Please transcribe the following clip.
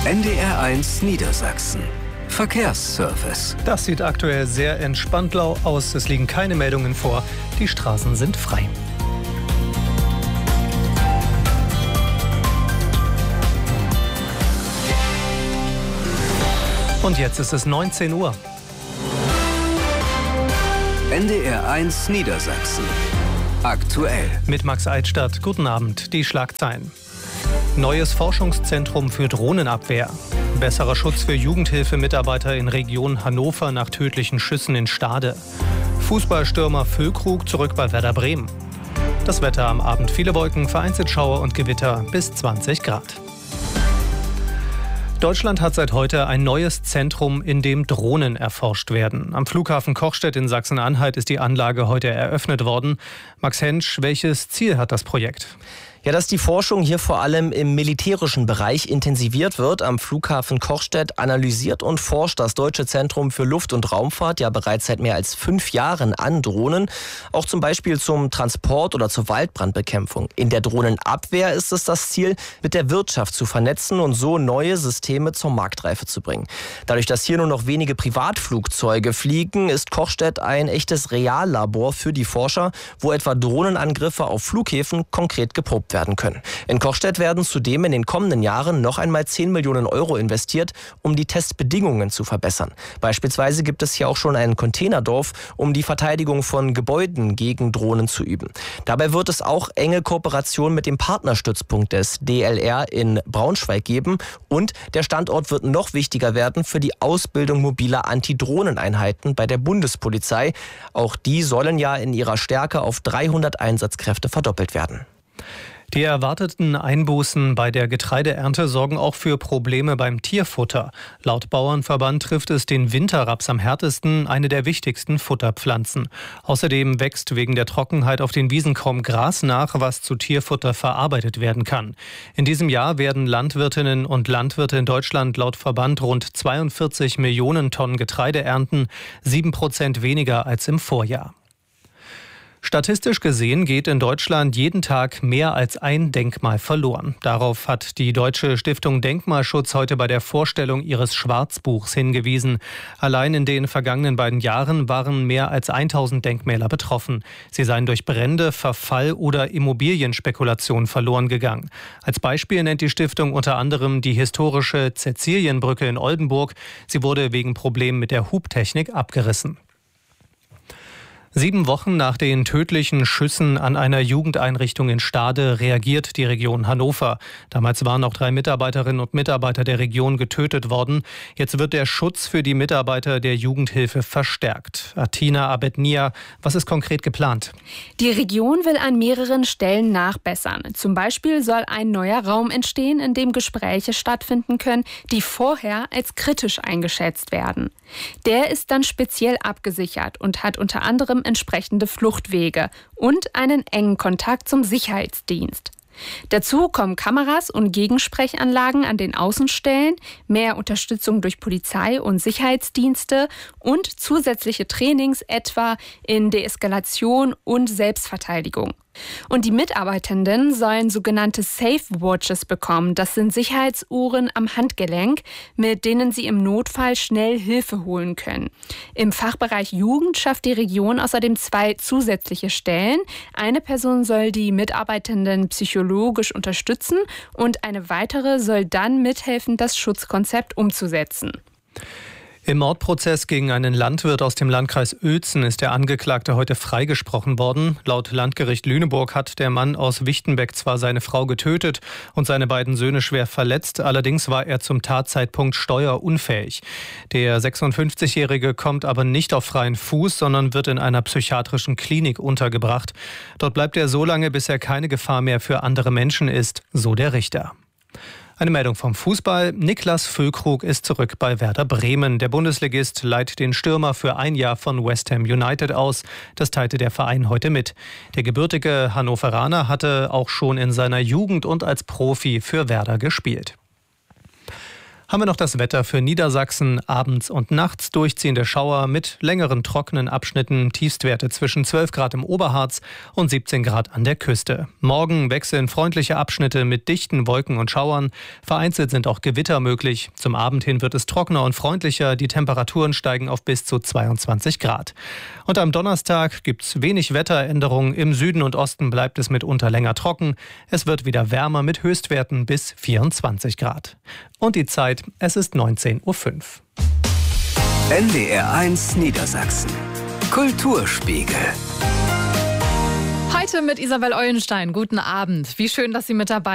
NDR1 Niedersachsen. Verkehrsservice. Das sieht aktuell sehr entspannt aus. Es liegen keine Meldungen vor. Die Straßen sind frei. Und jetzt ist es 19 Uhr. NDR1 Niedersachsen. Aktuell. Mit Max Eitstadt. Guten Abend. Die Schlagzeilen. Neues Forschungszentrum für Drohnenabwehr. Besserer Schutz für Jugendhilfemitarbeiter in Region Hannover nach tödlichen Schüssen in Stade. Fußballstürmer Füllkrug zurück bei Werder Bremen. Das Wetter am Abend: viele Wolken, vereinzelt Schauer und Gewitter bis 20 Grad. Deutschland hat seit heute ein neues Zentrum, in dem Drohnen erforscht werden. Am Flughafen Kochstedt in Sachsen-Anhalt ist die Anlage heute eröffnet worden. Max Hensch, welches Ziel hat das Projekt? Ja, dass die Forschung hier vor allem im militärischen Bereich intensiviert wird. Am Flughafen Kochstedt analysiert und forscht das Deutsche Zentrum für Luft- und Raumfahrt ja bereits seit mehr als 5 Jahren an Drohnen. Auch zum Beispiel zum Transport oder zur Waldbrandbekämpfung. In der Drohnenabwehr ist es das Ziel, mit der Wirtschaft zu vernetzen und so neue Systeme zur Marktreife zu bringen. Dadurch, dass hier nur noch wenige Privatflugzeuge fliegen, ist Kochstedt ein echtes Reallabor für die Forscher, wo etwa Drohnenangriffe auf Flughäfen konkret geprobt werden können. In Kochstedt werden zudem in den kommenden Jahren noch einmal 10 Millionen Euro investiert, um die Testbedingungen zu verbessern. Beispielsweise gibt es hier auch schon ein Containerdorf, um die Verteidigung von Gebäuden gegen Drohnen zu üben. Dabei wird es auch enge Kooperation mit dem Partnerstützpunkt des DLR in Braunschweig geben und der Standort wird noch wichtiger werden für die Ausbildung mobiler Antidrohneneinheiten bei der Bundespolizei. Auch die sollen ja in ihrer Stärke auf 300 Einsatzkräfte verdoppelt werden. Die erwarteten Einbußen bei der Getreideernte sorgen auch für Probleme beim Tierfutter. Laut Bauernverband trifft es den Winterraps am härtesten, eine der wichtigsten Futterpflanzen. Außerdem wächst wegen der Trockenheit auf den Wiesen kaum Gras nach, was zu Tierfutter verarbeitet werden kann. In diesem Jahr werden Landwirtinnen und Landwirte in Deutschland laut Verband rund 42 Millionen Tonnen Getreide ernten, 7% weniger als im Vorjahr. Statistisch gesehen geht in Deutschland jeden Tag mehr als ein Denkmal verloren. Darauf hat die Deutsche Stiftung Denkmalschutz heute bei der Vorstellung ihres Schwarzbuchs hingewiesen. Allein in den vergangenen beiden Jahren waren mehr als 1000 Denkmäler betroffen. Sie seien durch Brände, Verfall oder Immobilienspekulation verloren gegangen. Als Beispiel nennt die Stiftung unter anderem die historische Cäcilienbrücke in Oldenburg. Sie wurde wegen Problemen mit der Hubtechnik abgerissen. 7 Wochen nach den tödlichen Schüssen an einer Jugendeinrichtung in Stade reagiert die Region Hannover. Damals waren auch 3 Mitarbeiterinnen und Mitarbeiter der Region getötet worden. Jetzt wird der Schutz für die Mitarbeiter der Jugendhilfe verstärkt. Atina Abednia, was ist konkret geplant? Die Region will an mehreren Stellen nachbessern. Zum Beispiel soll ein neuer Raum entstehen, in dem Gespräche stattfinden können, die vorher als kritisch eingeschätzt werden. Der ist dann speziell abgesichert und hat unter anderem entsprechende Fluchtwege und einen engen Kontakt zum Sicherheitsdienst. Dazu kommen Kameras und Gegensprechanlagen an den Außenstellen, mehr Unterstützung durch Polizei und Sicherheitsdienste und zusätzliche Trainings etwa in Deeskalation und Selbstverteidigung. Und die Mitarbeitenden sollen sogenannte Safe Watches bekommen. Das sind Sicherheitsuhren am Handgelenk, mit denen sie im Notfall schnell Hilfe holen können. Im Fachbereich Jugend schafft die Region außerdem 2 zusätzliche Stellen. Eine Person soll die Mitarbeitenden psychologisch unterstützen und eine weitere soll dann mithelfen, das Schutzkonzept umzusetzen. Im Mordprozess gegen einen Landwirt aus dem Landkreis Uelzen ist der Angeklagte heute freigesprochen worden. Laut Landgericht Lüneburg hat der Mann aus Wichtenbeck zwar seine Frau getötet und seine beiden Söhne schwer verletzt, allerdings war er zum Tatzeitpunkt steuerunfähig. Der 56-Jährige kommt aber nicht auf freien Fuß, sondern wird in einer psychiatrischen Klinik untergebracht. Dort bleibt er so lange, bis er keine Gefahr mehr für andere Menschen ist, so der Richter. Eine Meldung vom Fußball. Niklas Füllkrug ist zurück bei Werder Bremen. Der Bundesligist leiht den Stürmer für ein Jahr von West Ham United aus. Das teilte der Verein heute mit. Der gebürtige Hannoveraner hatte auch schon in seiner Jugend und als Profi für Werder gespielt. Haben wir noch das Wetter für Niedersachsen. Abends und nachts durchziehende Schauer mit längeren trockenen Abschnitten. Tiefstwerte zwischen 12 Grad im Oberharz und 17 Grad an der Küste. Morgen wechseln freundliche Abschnitte mit dichten Wolken und Schauern. Vereinzelt sind auch Gewitter möglich. Zum Abend hin wird es trockener und freundlicher. Die Temperaturen steigen auf bis zu 22 Grad. Und am Donnerstag gibt es wenig Wetteränderungen. Im Süden und Osten bleibt es mitunter länger trocken. Es wird wieder wärmer mit Höchstwerten bis 24 Grad. Und die Zeit, es ist 19:05 Uhr. NDR1 Niedersachsen. Kulturspiegel. Heute mit Isabel Eulenstein. Guten Abend. Wie schön, dass Sie mit dabei sind.